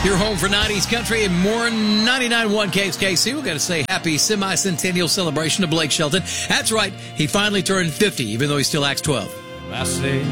Your home for 90s country and more 99.1 KXKC. We're going to say happy semi-centennial celebration to Blake Shelton. That's right. He finally turned 50, even though he still acts 12. I say